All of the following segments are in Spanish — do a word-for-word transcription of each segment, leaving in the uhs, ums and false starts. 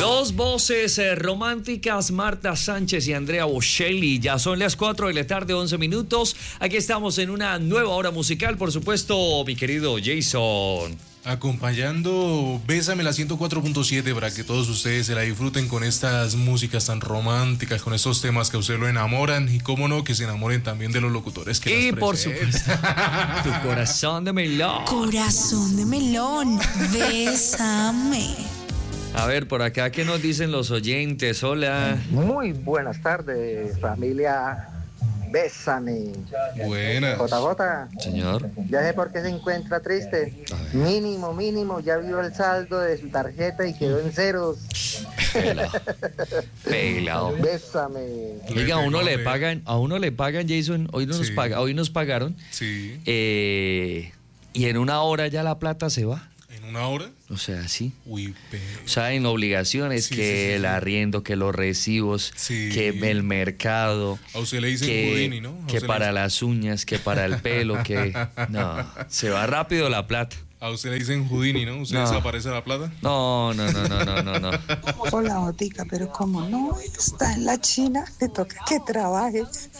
Dos voces eh, románticas, Marta Sánchez y Andrea Bocelli. Ya son las cuatro de la tarde, once minutos. Aquí estamos en una nueva hora musical, por supuesto, mi querido Jason. Acompañando Bésame la ciento cuatro punto siete para que todos ustedes se la disfruten con estas músicas tan románticas, con estos temas que a usted lo enamoran y cómo no, que se enamoren también de los locutores que Y las por presentan. supuesto, tu corazón de melón. Corazón de melón, bésame. A ver, por acá, ¿qué nos dicen los oyentes? Hola. Muy buenas tardes, familia. Bésame. Buenas. J J, Señor. ya sé por qué se encuentra triste. Mínimo, mínimo, ya vio el saldo de su tarjeta y quedó en ceros. Pelado. Pelado. Bésame. Oiga, a uno le pagan, a uno le pagan, Jason, hoy no nos Sí. paga, hoy nos pagaron. Sí. Eh, y en una hora ya la plata se va. ¿En una hora? O sea, sí. Uy, pe... O sea, en obligaciones, Sí, que sí, sí, el sí. arriendo, que los recibos, Sí. que el mercado, A usted le dicen que, Houdini, ¿no? A que usted le para dicen- las uñas, que para el pelo, que... No, se va rápido la plata. A usted le dicen Houdini, ¿no? ¿Usted No. desaparece la plata? No, no, no, no, no, no, no. Hola, Botica, pero como no está en la China, le toca que trabaje.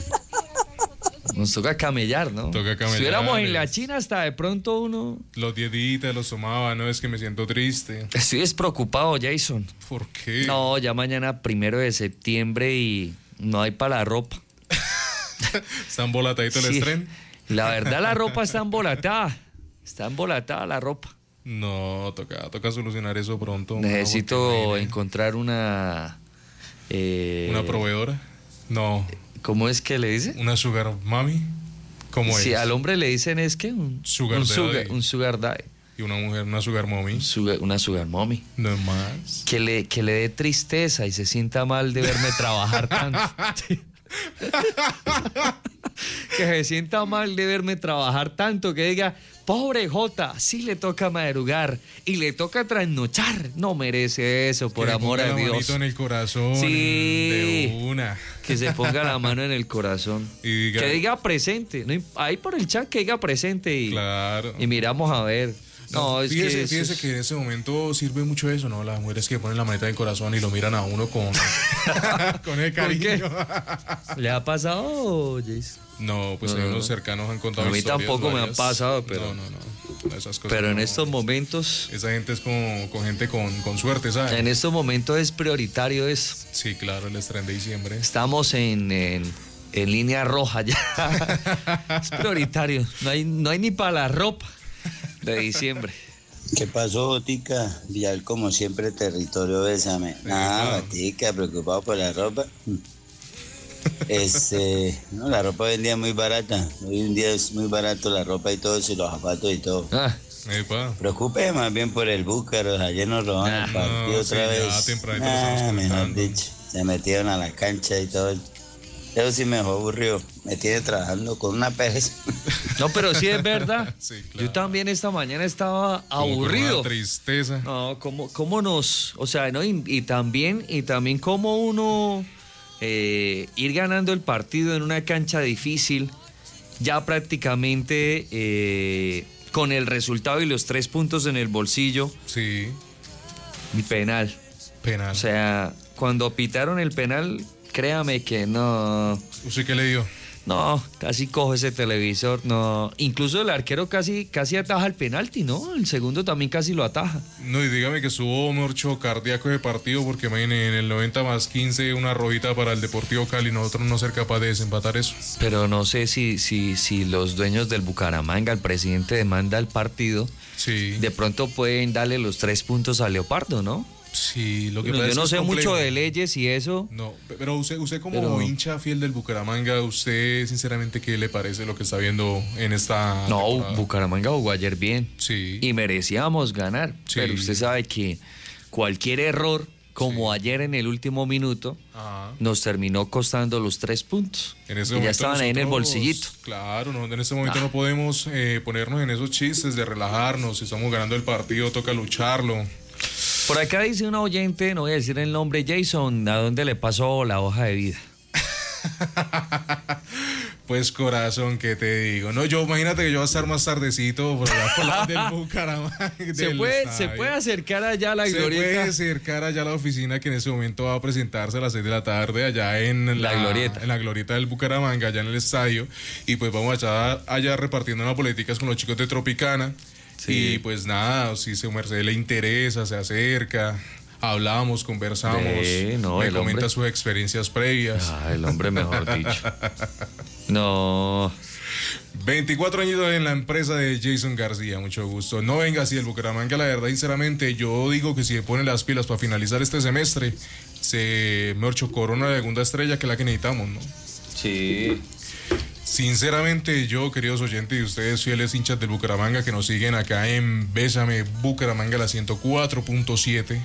Nos toca camellar, ¿no? Toca Si camellar, estuviéramos en la es- China, hasta de pronto uno... Los diez días los tomaba, no es que me siento triste. Estoy despreocupado, Jason. ¿Por qué? No, ya mañana primero de septiembre y no hay para la ropa. ¿Está embolatadito el Sí. estreno? La verdad, la ropa está embolatada. Está embolatada la ropa. No, toca, toca solucionar eso pronto. Necesito porque, imagine, encontrar una... eh, ¿Una proveedora? No, ¿Cómo es que le dice? una sugar mami. ¿Cómo Si es? al hombre le dicen es que un Sugar un daddy. sugar, un sugar daddy, Y una mujer, una sugar mommy. un sugar- una sugar mommy. No es más. Que le, que le dé tristeza y se sienta mal de verme trabajar tanto. Que se sienta mal de verme trabajar tanto, que diga, pobre Jota, sí le toca madrugar y le toca trasnochar. No merece eso, por Que le amor ponga a la Dios. manito en el corazón. Sí. De una. Que se ponga la mano en el corazón. Y diga- que diga presente. No, imp- ahí por el chat que diga presente y, Claro. y miramos a ver. No, es fíjese, que eso fíjese es- que en ese momento sirve mucho eso, ¿no? Las mujeres que ponen la manita en el corazón y lo miran a uno con, con el ¿Por qué? cariño. ¿Le ha pasado, Jason? No, pues No, hay no, unos no. cercanos han contado A mí historias tampoco me han varias. pasado, pero- No, no, no. Esas cosas Pero en no. estos momentos, Esa gente es con, con gente con, con suerte, ¿sabes? en estos momentos es prioritario eso. Sí, claro, el estreno de diciembre. Estamos en, en, en línea roja ya. Es prioritario. No hay, no hay ni para la ropa de diciembre. ¿Qué pasó, Botica? Vial, como siempre, territorio Bésame. Nada, claro. Botica, preocupado por la ropa. Este, no, la ropa vendía muy barata. Hoy en día es muy barato la ropa y todo eso, y los zapatos y todo. Ah, Epa. Preocupe más bien por el Búcaro, ayer nos robaron Ah, el partido no, otra sí, ya vez. tempranito lo Ah, estamos mejor comentando. dicho, se metieron a la cancha y todo. Eso sí me dejó aburrido. Me tiene trabajando con una pereza. no, pero sí es verdad. Sí, claro. Yo también esta mañana estaba Como con aburrido. una tristeza. No, ¿cómo, cómo nos, o sea, no, y, y también, y también cómo uno eh, ir ganando el partido en una cancha difícil, ya prácticamente eh, con el resultado y los tres puntos en el bolsillo, Sí, y penal. penal. O sea, cuando pitaron el penal, créame que no, ¿Usted qué le dio? no, casi cojo ese televisor, no. Incluso el arquero casi, casi ataja el penalti, ¿no? El segundo también casi lo ataja. No, y dígame que estuvo mucho cardíaco de partido porque imagínate, en el noventa más quince una rojita para el Deportivo Cali, nosotros no ser capaz de desempatar eso. Pero no sé si, si, si los dueños del Bucaramanga, el presidente demanda el partido, Sí, de pronto pueden darle los tres puntos a Leopardo, ¿no? sí, lo que Bueno, pasa yo es no que es sé complejo. mucho de leyes y eso. No, pero usted, usted como Pero- hincha fiel del Bucaramanga, ¿usted sinceramente qué le parece lo que está viendo en esta No, temporada? Bucaramanga jugó ayer bien Sí, y merecíamos ganar, Sí. pero usted sabe que cualquier error, como Sí. ayer en el último minuto, ajá. nos terminó costando los tres puntos. En ese Y ya momento estaban ahí en el nosotros- bolsillito. Claro, no, en este momento Ah. no podemos eh, ponernos en esos chistes de relajarnos. Si estamos ganando el partido, toca lucharlo. Por acá dice una oyente, no voy a decir el nombre, Jason, ¿a dónde le pasó la hoja de vida? Pues corazón, ¿qué te digo? No, yo imagínate que yo voy a estar más tardecito por allá por la del Bucaramanga. Se del puede, se estadio. puede acercar allá a la Se glorieta. puede acercar allá a la oficina que en ese momento va a presentarse a las seis de la tarde allá en la, La glorieta. en la glorieta del Bucaramanga, allá en el estadio. Y pues vamos allá, allá repartiendo unas boleticas con los chicos de Tropicana. Sí. Y pues nada, si su merced le interesa, se acerca, hablamos, conversamos, Ve, no, me el comenta hombre. sus experiencias previas. Ah, el hombre mejor dicho. No. veinticuatro añitos en la empresa de Jason García, mucho gusto. No venga así el Bucaramanga, la verdad, sinceramente, yo digo que si se ponen las pilas para finalizar este semestre, se me orcho corona de segunda estrella, que es la que necesitamos, ¿no? Sí. Sinceramente, yo, queridos oyentes y ustedes, fieles hinchas del Bucaramanga que nos siguen acá en Bésame Bucaramanga, la ciento cuatro punto siete,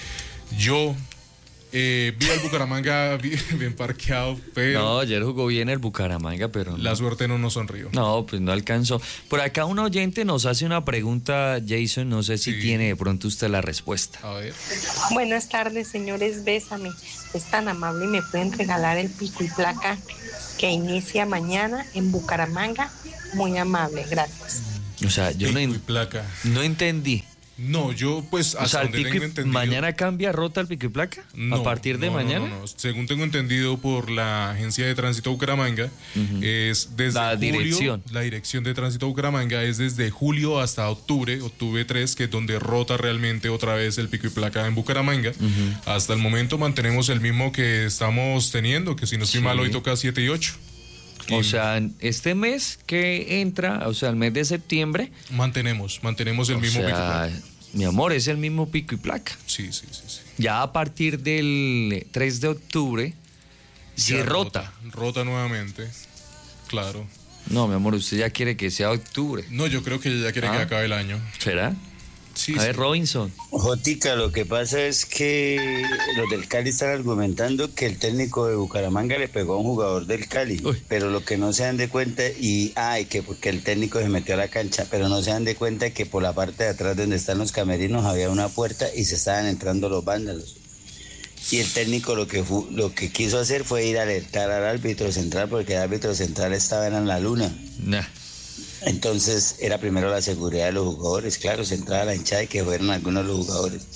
yo eh, vi al Bucaramanga bien, bien parqueado, pero No, ayer jugó bien el Bucaramanga, pero no. la suerte no nos sonrió. No, pues no alcanzó. Por acá un oyente nos hace una pregunta, Jason, no sé si Sí. tiene de pronto usted la respuesta. A ver. Buenas tardes, señores, Bésame. Es tan amable y me pueden regalar el pico y placa que inicia mañana en Bucaramanga. Muy amable, gracias. O sea, yo no, Pico y en- placa. no entendí. No, yo pues O hasta sea, el donde pico tengo y- entendido. mañana cambia rota el pico y placa. No, a partir de no, no, mañana. no, no. Según tengo entendido por la Agencia de Tránsito Bucaramanga, es desde La julio, dirección. la Dirección de Tránsito Bucaramanga es desde julio hasta octubre, octubre tres, que es donde rota realmente otra vez el pico y placa en Bucaramanga. Hasta el momento mantenemos el mismo que estamos teniendo, que si no estoy Sí. mal hoy toca siete y ocho. O sea, este mes que entra, o sea, el mes de septiembre, Mantenemos, mantenemos el o mismo pico y sea, placa. mi amor, es el mismo pico y placa. Sí, sí, sí, sí. Ya a partir del tres de octubre, si Ya rota. Rota nuevamente, claro. No, mi amor, usted ya quiere que sea octubre. No, yo creo que ya quiere que Ah. acabe el año. ¿Será? Sí, A sí. ver, Robinson. Jotica, lo que pasa es que los del Cali están argumentando que el técnico de Bucaramanga le pegó a un jugador del Cali, Uy. pero lo que no se dan de cuenta, y ay, que porque el técnico se metió a la cancha, pero no se dan de cuenta que por la parte de atrás donde están los camerinos había una puerta y se estaban entrando los vándalos. Y el técnico lo que fu- lo que quiso hacer fue ir a alertar al árbitro central, porque el árbitro central estaba en la luna. Nah. Entonces era primero la seguridad de los jugadores, claro, se entraba la hinchada y que fueron algunos de los jugadores.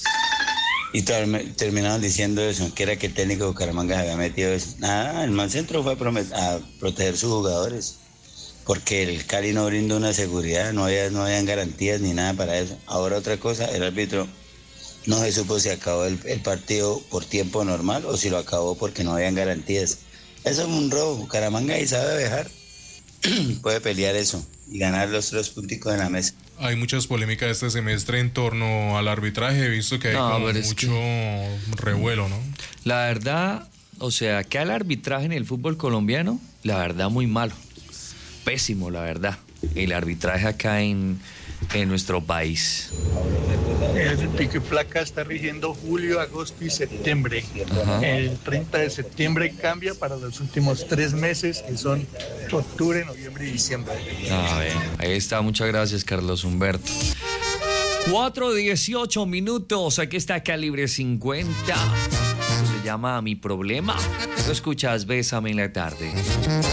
Y term- terminaron diciendo eso, que era que el técnico de Bucaramanga se había metido eso. Nada, el mal centro fue a, promet- a proteger sus jugadores, porque el Cali no brindó una seguridad, no había, no habían garantías ni nada para eso. Ahora otra cosa, el árbitro no se supo si acabó el, el partido por tiempo normal o si lo acabó porque no habían garantías. Eso es un robo, Bucaramanga y sabe dejar, puede pelear eso y ganar los tres punticos en la mesa. Hay muchas polémicas este semestre en torno al arbitraje. He visto que hay No, como pero es mucho revuelo, ¿no? La verdad, o sea, que el arbitraje en el fútbol colombiano, la verdad, muy malo. Pésimo, la verdad. El arbitraje acá en, en nuestro país. El pico y placa está rigiendo julio, agosto y septiembre. Ajá. El treinta de septiembre cambia para los últimos tres meses, que son octubre, noviembre y diciembre. A ver, ahí está. Muchas gracias, Carlos Humberto. cuatro dieciocho minutos. Aquí está Calibre cincuenta. Esto se llama Mi Problema. Lo escuchas, Bésame en la tarde.